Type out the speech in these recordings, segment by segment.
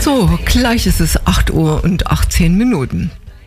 So, gleich ist es 8 Uhr und 18 Minuten.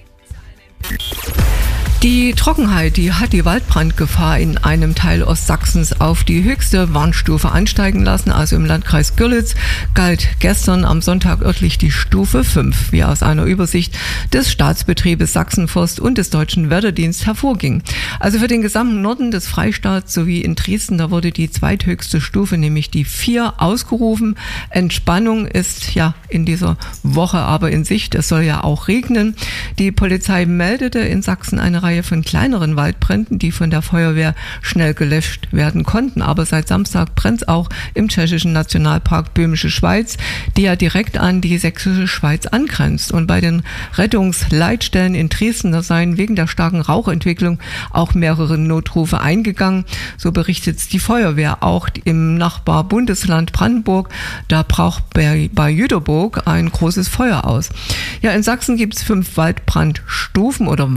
Die Trockenheit, die hat die Waldbrandgefahr in einem Teil Ostsachsens auf die höchste Warnstufe ansteigen lassen. Also im Landkreis Görlitz galt gestern am Sonntag örtlich die Stufe 5, wie aus einer Übersicht des Staatsbetriebes Sachsenforst und des Deutschen Wetterdienst hervorging. Also für den gesamten Norden des Freistaats sowie in Dresden, da wurde die zweithöchste Stufe, nämlich die 4, ausgerufen. Entspannung ist ja in dieser Woche aber in Sicht. Es soll ja auch regnen. Die Polizei meldete in Sachsen eine Reihe von kleineren Waldbränden, die von der Feuerwehr schnell gelöscht werden konnten. Aber seit Samstag brennt es auch im tschechischen Nationalpark Böhmische Schweiz, die ja direkt an die sächsische Schweiz angrenzt. Und bei den Rettungsleitstellen in Dresden, da seien wegen der starken Rauchentwicklung auch mehrere Notrufe eingegangen. So berichtet die Feuerwehr. Auch im Nachbarbundesland Brandenburg, da braucht bei Jüterburg ein großes Feuer aus. Ja, in Sachsen gibt es 5 Waldbrandstufen oder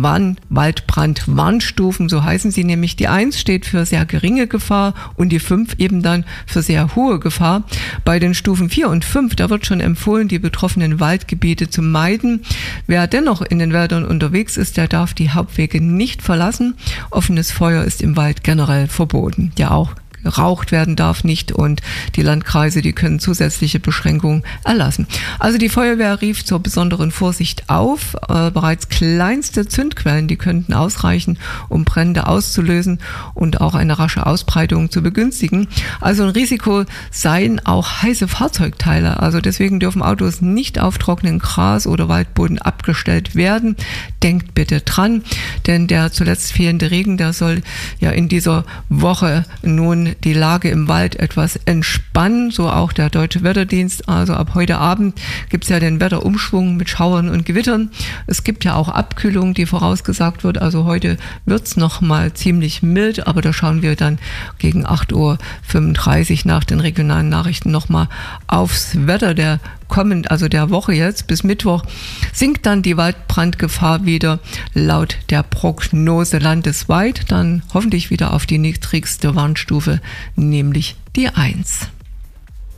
Waldbrandwarnstufen, so heißen sie nämlich. Die 1 steht für sehr geringe Gefahr und die 5 eben dann für sehr hohe Gefahr. Bei den Stufen 4 und 5, da wird schon empfohlen, die betroffenen Waldgebiete zu meiden. Wer dennoch in den Wäldern unterwegs ist, der darf die Hauptwege nicht verlassen. Offenes Feuer ist im Wald generell verboten. Ja, auch geraucht werden darf nicht und die Landkreise, die können zusätzliche Beschränkungen erlassen. Also die Feuerwehr rief zur besonderen Vorsicht auf. Bereits kleinste Zündquellen, die könnten ausreichen, um Brände auszulösen und auch eine rasche Ausbreitung zu begünstigen. Also ein Risiko seien auch heiße Fahrzeugteile. Also deswegen dürfen Autos nicht auf trockenen Gras oder Waldboden abgestellt werden. Denkt bitte dran, denn der zuletzt fehlende Regen, der soll ja in dieser Woche nun die Lage im Wald etwas entspannen, so auch der Deutsche Wetterdienst. Also ab heute Abend gibt es ja den Wetterumschwung mit Schauern und Gewittern. Es gibt ja auch Abkühlung, die vorausgesagt wird. Also heute wird es noch mal ziemlich mild, aber da schauen wir dann gegen 8:35 Uhr nach den regionalen Nachrichten noch mal aufs Wetter. Der Woche jetzt bis Mittwoch sinkt dann die Waldbrandgefahr wieder laut der Prognose landesweit, dann hoffentlich wieder auf die niedrigste Warnstufe, nämlich die 1.